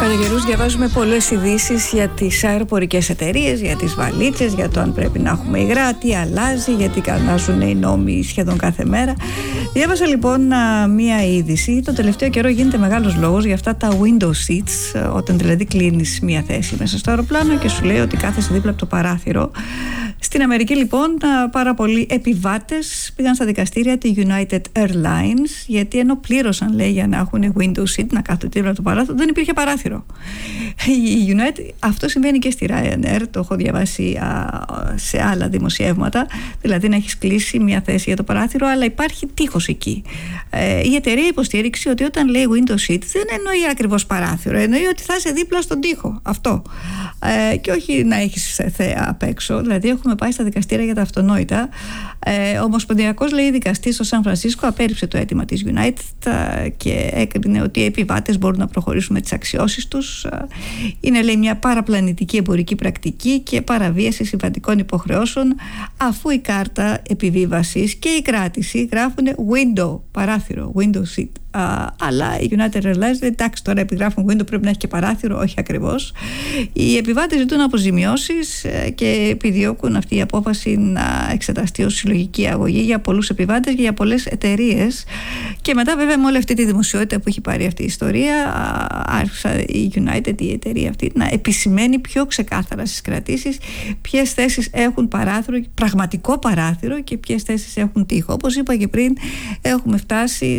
Κατά καιρούς διαβάζουμε πολλές ειδήσεις για τις αεροπορικές εταιρείες, για τις βαλίτσες, για το αν πρέπει να έχουμε υγρά, τι αλλάζει, γιατί αλλάζουν οι νόμοι σχεδόν κάθε μέρα. Διάβασα λοιπόν μία είδηση. Το τελευταίο καιρό γίνεται μεγάλος λόγος για αυτά τα window seats, όταν δηλαδή κλείνεις μία θέση μέσα στο αεροπλάνο και σου λέει ότι κάθεσαι δίπλα από το παράθυρο. Στην Αμερική λοιπόν πάρα πολλοί επιβάτες πήγαν στα δικαστήρια τη United Airlines, γιατί ενώ πλήρωσαν, λέει, για να έχουν window seat, να κάθονται δίπλα από το παράθυρο, δεν υπήρχε παράθυρο. Η United, αυτό συμβαίνει και στη Ryanair, το έχω διαβάσει σε άλλα δημοσιεύματα, δηλαδή να έχεις κλείσει μια θέση για το παράθυρο αλλά υπάρχει τείχος εκεί. Η εταιρεία υποστήριξε ότι όταν λέει window seat δεν εννοεί ακριβώς παράθυρο, εννοεί ότι θα είσαι δίπλα στον τοίχο, αυτό, και όχι να έχεις θέα απ' έξω. Δηλαδή έχουμε πάει στα δικαστήρια για τα αυτονόητα. Ο ομοσπονδιακός, λέει, δικαστής στο Σαν Φρανσίσκο απέρριψε το αίτημα της United και έκρινε ότι οι επιβάτες μπορούν να προχωρήσουν με τις αξιώσεις τους. Είναι, λέει, μια παραπλανητική εμπορική πρακτική και παραβίαση συμβατικών υποχρεώσεων, αφού η κάρτα επιβίβασης και η κράτηση γράφουν window, παράθυρο, window seat. Αλλά η United Airlines, εντάξει, τώρα επιγράφουν window, πρέπει να έχει και παράθυρο, όχι ακριβώς. Οι επιβάτες ζητούν αποζημιώσεις και επιδιώκουν αυτή η απόφαση να εξεταστεί ως συλλογική αγωγή για πολλούς επιβάτες και για πολλές εταιρείες. Και μετά, βέβαια, με όλη αυτή τη δημοσιότητα που έχει πάρει αυτή η ιστορία, άρχισε η United, η εταιρεία αυτή, να επισημαίνει πιο ξεκάθαρα στις κρατήσεις ποιες θέσεις έχουν παράθυρο, πραγματικό παράθυρο, και ποιες θέσεις έχουν τοίχο. Όπως είπα και πριν, έχουμε φτάσει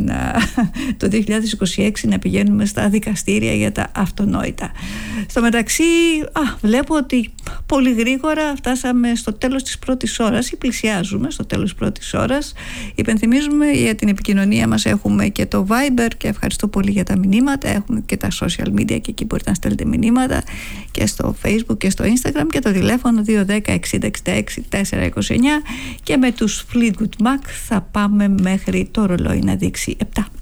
το 2026 να πηγαίνουμε στα δικαστήρια για τα αυτονόητα. Στο μεταξύ, βλέπω ότι πολύ γρήγορα φτάσαμε στο τέλος της πρώτης ώρας ή πλησιάζουμε στο τέλος της πρώτης ώρας. Υπενθυμίζουμε, για την επικοινωνία μας έχουμε και το Viber, και ευχαριστώ πολύ για τα μηνύματα. Έχουμε και τα social media και εκεί μπορείτε να στέλνετε μηνύματα, και στο Facebook και στο Instagram, και το τηλέφωνο 210 60 66 429, και με τους Fleetwood Mac θα πάμε μέχρι το ρολόι να δείξει 7.